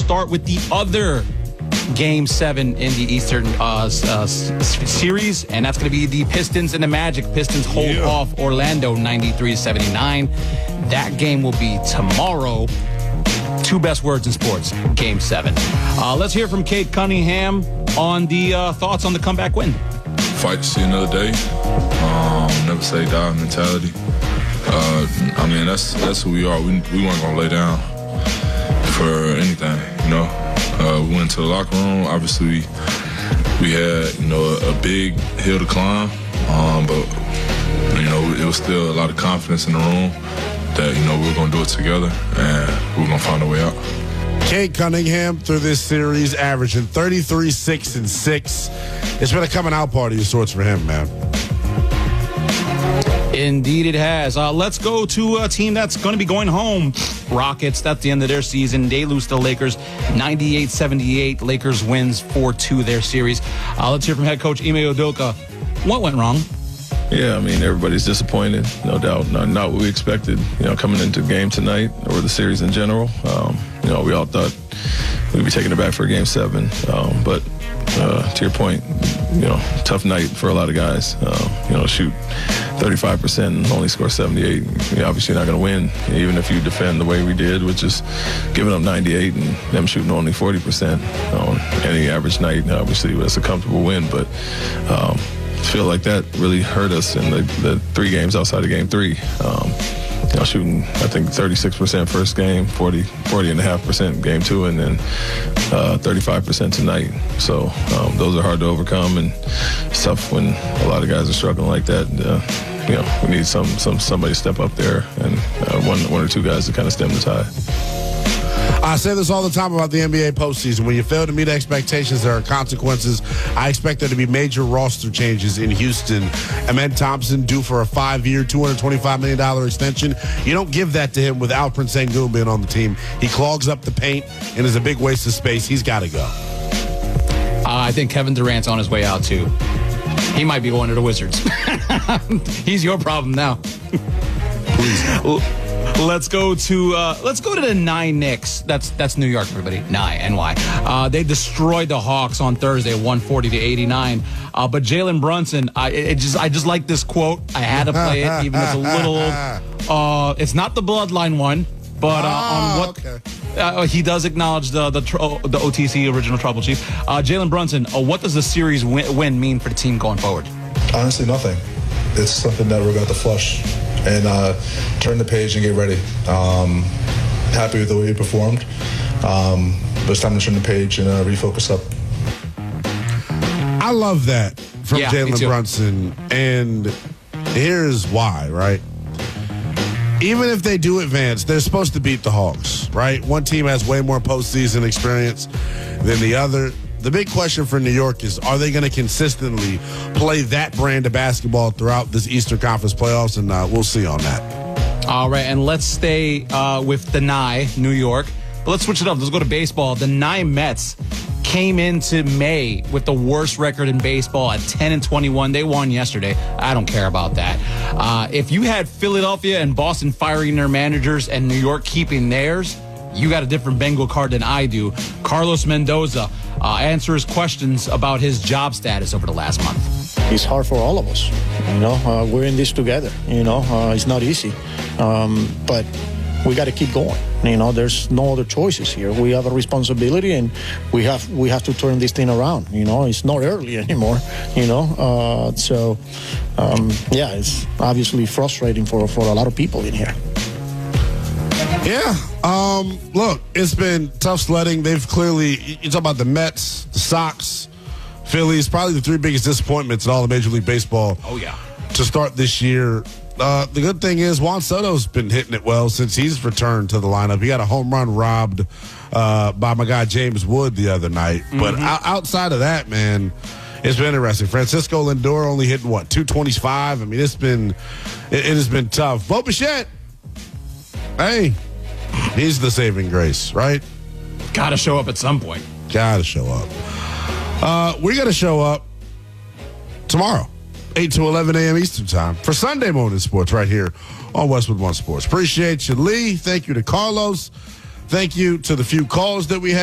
start with the other Game 7 in the Eastern Series, and that's going to be the Pistons and the Magic. Pistons hold off Orlando 93-79. That game will be tomorrow. Two best words in sports, Game 7. Let's hear from Cade Cunningham on the thoughts on the comeback win. Fight to see another day. Never say die mentality. I mean, that's who we are. We weren't going to lay down for anything, you know. We went to the locker room. Obviously, we had, you know, a big hill to climb, but, you know, it was still a lot of confidence in the room that, you know, we were going to do it together and we were going to find a way out. Cade Cunningham through this series averaging 33, 6, and 6. It's been a coming out party of sorts for him, man. Indeed it has. Let's go to a team that's going to be going home. Rockets, that's the end of their season. They lose to the Lakers 98-78. Lakers wins 4-2 their series. Let's hear from head coach Ime Udoka. What went wrong? Yeah, I mean, everybody's disappointed, no doubt. Not what we expected, you know, coming into the game tonight or the series in general. You know, we all thought we'd be taking it back for Game 7. But to your point, you know, tough night for a lot of guys. You know, shoot 35% and only score 78. You're obviously not going to win, even if you defend the way we did, which is giving up 98 and them shooting only 40% on any average night. Obviously, that's a comfortable win, but I feel like that really hurt us in the 3 games outside of Game 3. You know, shooting, I think, 36% first game, 40.5% Game 2, and then 35% tonight. So those are hard to overcome, and it's tough when a lot of guys are struggling like that. You know, we need somebody to step up there, and one or two guys to kind of stem the tide. I say this all the time about the NBA postseason. When you fail to meet expectations, there are consequences. I expect there to be major roster changes in Houston. Amen Thompson due for a 5-year, $225 million extension. You don't give that to him without Prince Sengun being on the team. He clogs up the paint and is a big waste of space. He's got to go. I think Kevin Durant's on his way out, too. He might be going to the Wizards. He's your problem now. Please. Let's go to the 9 Knicks. That's New York, everybody. NY. They destroyed the Hawks on Thursday, 140-89. But Jalen Brunson, I just like this quote. I had to play it, even though it's a little old. It's not the bloodline one, but on what he does acknowledge the OTC original Trouble Chief. Jalen Brunson, what does the series win mean for the team going forward? Honestly, nothing. It's something that we're going to flush and turn the page and get ready. Happy with the way we performed. But it's time to turn the page and refocus up. I love that from Jalen Brunson. And here's why, right? Even if they do advance, they're supposed to beat the Hawks, right? One team has way more postseason experience than the other. The big question for New York is, are they going to consistently play that brand of basketball throughout this Eastern Conference playoffs? And we'll see on that. All right, and let's stay with the New York. But let's switch it up. Let's go to baseball. The Mets came into May with the worst record in baseball at 10-21. They won yesterday. I don't care about that. If you had Philadelphia and Boston firing their managers and New York keeping theirs, you got a different Bengal card than I do. Carlos Mendoza answers questions about his job status over the last month. It's hard for all of us. You know, we're in this together. You know, it's not easy. But we got to keep going. You know, there's no other choices here. We have a responsibility, and we have to turn this thing around. You know, it's not early anymore. You know, yeah, it's obviously frustrating for a lot of people in here. Yeah. Look, it's been tough sledding. They've clearly, you talk about the Mets, the Sox, Phillies, probably the 3 biggest disappointments in all of Major League Baseball. Oh, yeah. To start this year. The good thing is Juan Soto's been hitting it well since he's returned to the lineup. He got a home run robbed by my guy James Wood the other night. Mm-hmm. But outside of that, man, it's been interesting. Francisco Lindor only hitting, 225? I mean, it has been tough. Bo Bichette, hey, he's the saving grace, right? Got to show up at some point. Got to show up. We got to show up tomorrow, 8 to 11 a.m. Eastern Time for Sunday Morning Sports right here on Westwood One Sports. Appreciate you, Lee. Thank you to Carlos. Thank you to the few calls that we had.